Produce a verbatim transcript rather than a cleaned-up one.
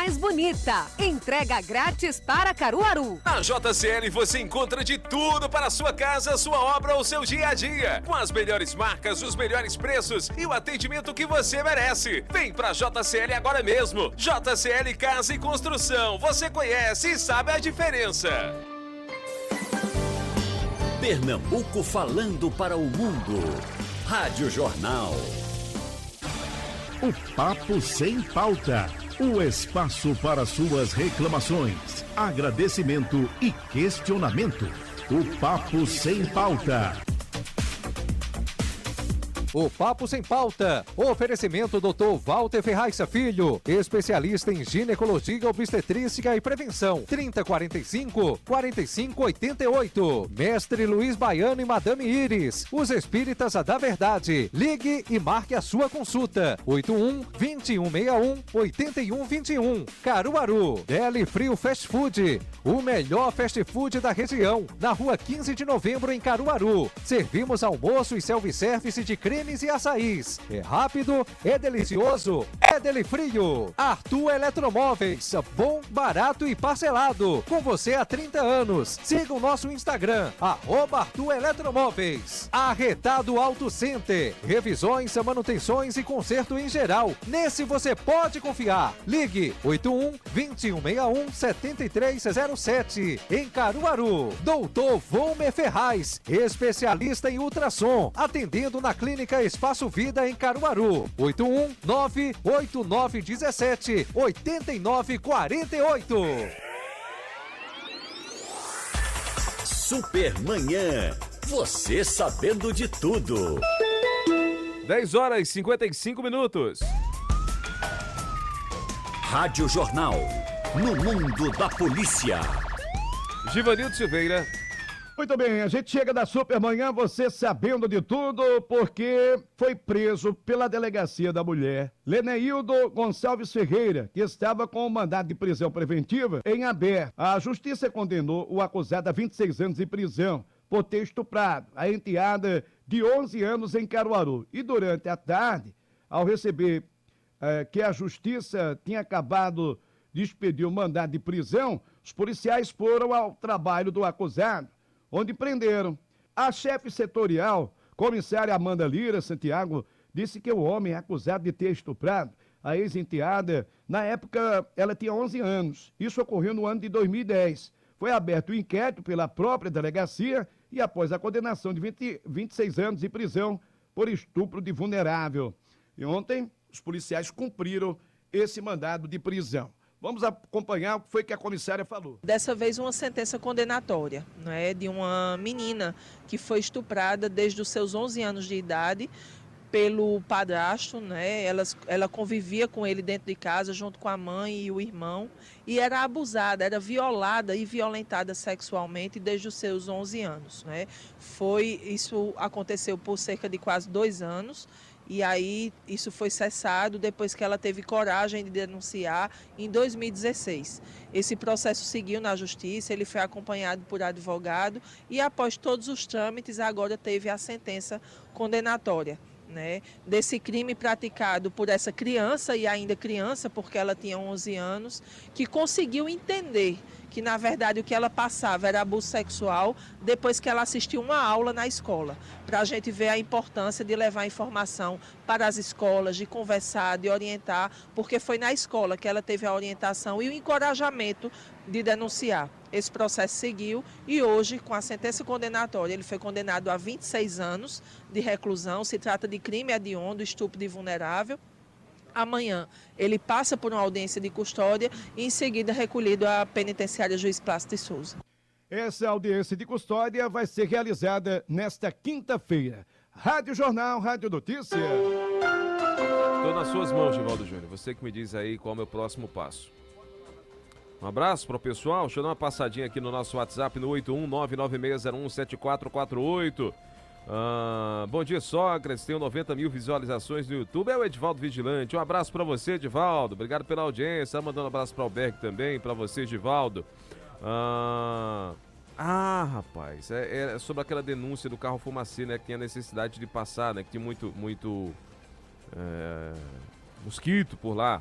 mais bonita. Entrega grátis para Caruaru. Na J C L você encontra de tudo para a sua casa, sua obra ou seu dia a dia. Com as melhores marcas, os melhores preços e o atendimento que você merece. Vem pra J C L agora mesmo. J C L Casa e Construção. Você conhece e sabe a diferença. Pernambuco falando para o mundo. Rádio Jornal. O Papo Sem Pauta. O espaço para suas reclamações, agradecimento e questionamento. O Papo Sem Pauta. O Papo Sem Pauta. Oferecimento doutor Walter Ferraixa Filho, especialista em ginecologia, obstetrícia e prevenção. trinta, quarenta e cinco, quarenta e cinco, oitenta e oito. Mestre Luiz Baiano e Madame Iris, os espíritas da verdade. Ligue e marque a sua consulta. oito um, vinte e um sessenta e um, oitenta e um vinte e um. Caruaru. Deli Frio Fast Food, o melhor fast food da região. Na rua quinze de novembro em Caruaru. Servimos almoço e self-service de creme e açaís. É rápido, é delicioso, é Deli Frio. Arthur Eletromóveis, bom, barato e parcelado. Com você há trinta anos. Siga o nosso Instagram, arroba Arthur Eletromóveis. Arretado Auto Center, revisões, manutenções e conserto em geral. Nesse você pode confiar. Ligue oito um, vinte e um sessenta e um, setenta e três zero sete. Em Caruaru. Doutor Volmer Ferraz, especialista em ultrassom, atendendo na clínica Espaço Vida em Caruaru. oito um, nove oito nove um sete, oito nove quatro oito. Supermanhã. Você sabendo de tudo. dez horas e cinquenta e cinco minutos. Rádio Jornal. No mundo da polícia. Givanildo Silveira. Muito bem, a gente chega da Supermanhã, você sabendo de tudo, porque foi preso pela Delegacia da Mulher Leneildo Gonçalves Ferreira, que estava com o mandado de prisão preventiva em aberto. A Justiça condenou o acusado a vinte e seis anos de prisão por ter estuprado a enteada de onze anos em Caruaru. E durante a tarde, ao receber eh, que a Justiça tinha acabado de expedir o mandado de prisão, os policiais foram ao trabalho do acusado, onde prenderam. A chefe setorial, comissária Amanda Lira Santiago, disse que o homem é acusado de ter estuprado a ex-enteada. Na época, ela tinha onze anos. Isso ocorreu no ano de dois mil e dez. Foi aberto o inquérito pela própria delegacia e após a condenação de vinte, vinte e seis anos de prisão por estupro de vulnerável. E ontem, os policiais cumpriram esse mandado de prisão. Vamos acompanhar o que foi que a comissária falou. Dessa vez uma sentença condenatória, né, de uma menina que foi estuprada desde os seus onze anos de idade pelo padrasto, né? Ela, ela convivia com ele dentro de casa junto com a mãe e o irmão e era abusada, era violada e violentada sexualmente desde os seus onze anos, né? Foi, isso aconteceu por cerca de quase dois anos. E aí isso foi cessado depois que ela teve coragem de denunciar em dois mil e dezesseis. Esse processo seguiu na justiça, ele foi acompanhado por advogado e após todos os trâmites agora teve a sentença condenatória, né, desse crime praticado por essa criança e ainda criança, porque ela tinha onze anos, que conseguiu entender que na verdade o que ela passava era abuso sexual depois que ela assistiu uma aula na escola, para a gente ver a importância de levar informação para as escolas, de conversar, de orientar, porque foi na escola que ela teve a orientação e o encorajamento de denunciar. Esse processo seguiu e hoje, com a sentença condenatória, ele foi condenado a vinte e seis anos de reclusão. Se trata de crime hediondo, estupro de vulnerável. Amanhã ele passa por uma audiência de custódia e em seguida recolhido à penitenciária Juiz Plácido de Souza. Essa audiência de custódia vai ser realizada nesta quinta-feira. Rádio Jornal, Rádio Notícia. Estou nas suas mãos, Givaldo Júnior. Você que me diz aí qual é o meu próximo passo. Um abraço para o pessoal. Deixa eu dar uma passadinha aqui no nosso WhatsApp no oito um nove nove seis zero um sete quatro quatro oito. Ah, bom dia, Sócrates. Tenho noventa mil visualizações no YouTube. É o Edivaldo Vigilante. Um abraço para você, Edivaldo. Obrigado pela audiência. Mandando um abraço para o Albergue também. Para você, Edivaldo. Ah, ah rapaz. É, é sobre aquela denúncia do carro fumacê, né? Que tinha necessidade de passar, né? Que tinha muito, muito é, mosquito por lá.